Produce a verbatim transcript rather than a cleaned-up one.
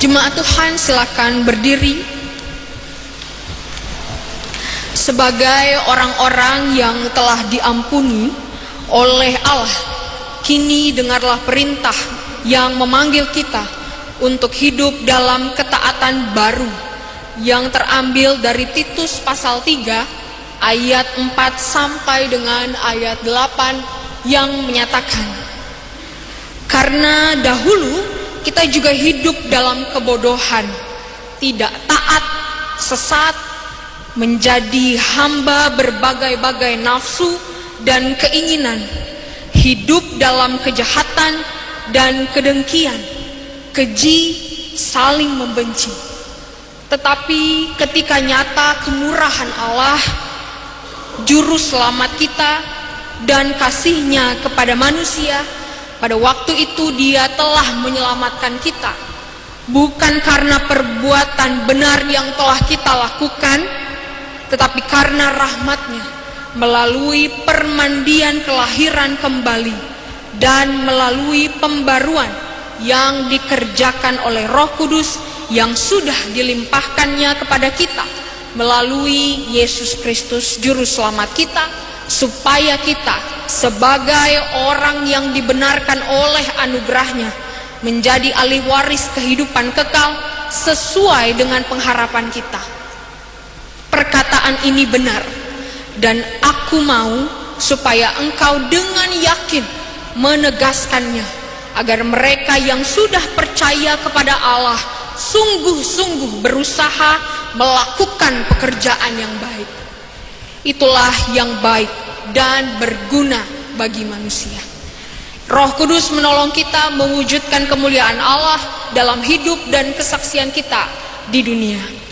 Jemaat Tuhan, silakan berdiri. Sebagai orang-orang yang telah diampuni oleh Allah, kini dengarlah perintah yang memanggil kita untuk hidup dalam ketaatan baru yang terambil dari Titus pasal tiga ayat empat sampai dengan ayat delapan yang menyatakan, karena dahulu kita juga hidup dalam kebodohan, tidak taat, sesat, menjadi hamba berbagai-bagai nafsu dan keinginan, hidup dalam kejahatan dan kedengkian, keji, saling membenci. Tetapi ketika nyata kemurahan Allah, juru selamat kita, dan kasih-Nya kepada manusia, pada waktu itu Dia telah menyelamatkan kita, bukan karena perbuatan benar yang telah kita lakukan, tetapi karena rahmat-Nya melalui permandian kelahiran kembali dan melalui pembaruan yang dikerjakan oleh Roh Kudus yang sudah dilimpahkannya kepada kita melalui Yesus Kristus Juru Selamat kita, supaya kita sebagai orang yang dibenarkan oleh anugerah-Nya menjadi ahli waris kehidupan kekal sesuai dengan pengharapan kita. Perkataan ini benar, dan aku mau supaya engkau dengan yakin menegaskannya, agar mereka yang sudah percaya kepada Allah sungguh-sungguh berusaha melakukan pekerjaan yang baik. Itulah yang baik dan berguna bagi manusia. Roh Kudus menolong kita mewujudkan kemuliaan Allah dalam hidup dan kesaksian kita di dunia.